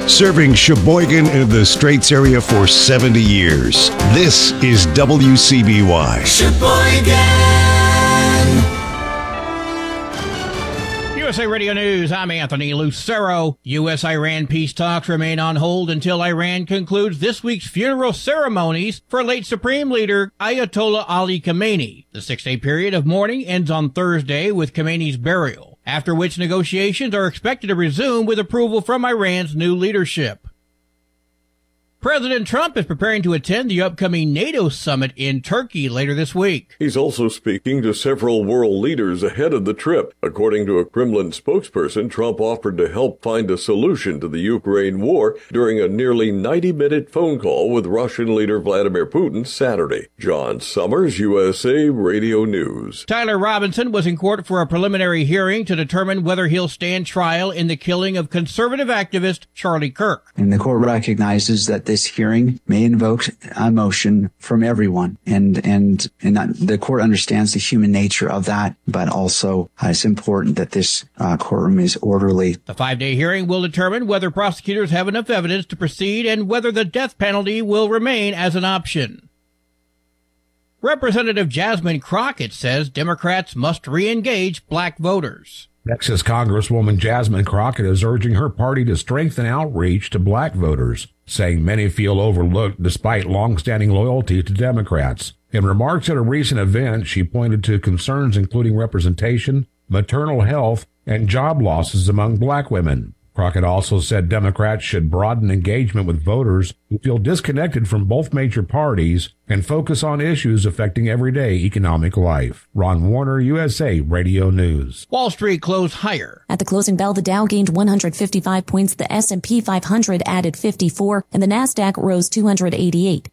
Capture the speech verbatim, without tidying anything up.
Serving Sheboygan and the Straits area for seventy years. This is W C B Y. Sheboygan. U S A Radio News, I'm Anthony Lucero. U S Iran peace talks remain on hold until Iran concludes this week's funeral ceremonies for late Supreme Leader Ayatollah Ali Khamenei. The six-day period of mourning ends on Thursday with Khamenei's burial, after which negotiations are expected to resume with approval from Iran's new leadership. President Trump is preparing to attend the upcoming NATO summit in Turkey later this week. He's also speaking to several world leaders ahead of the trip. According to a Kremlin spokesperson, Trump offered to help find a solution to the Ukraine war during a nearly ninety-minute phone call with Russian leader Vladimir Putin Saturday. John Summers, U S A Radio News. Tyler Robinson was in court for a preliminary hearing to determine whether he'll stand trial in the killing of conservative activist Charlie Kirk. And the court recognizes that this hearing may invoke emotion from everyone, and and and that the court understands the human nature of that, but also uh, it's important that this uh, courtroom is orderly. The five-day hearing will determine whether prosecutors have enough evidence to proceed and whether the death penalty will remain as an option. Representative Jasmine Crockett says Democrats must re-engage black voters. Texas Congresswoman Jasmine Crockett is urging her party to strengthen outreach to black voters, saying many feel overlooked despite long-standing loyalty to Democrats. In remarks at a recent event, she pointed to concerns including representation, maternal health, and job losses among black women. Crockett also said Democrats should broaden engagement with voters who feel disconnected from both major parties and focus on issues affecting everyday economic life. Ron Warner, U S A Radio News. Wall Street closed higher. At the closing bell, the Dow gained one hundred fifty-five points, the S and P five hundred added fifty-four, and the Nasdaq rose two hundred eighty-eight.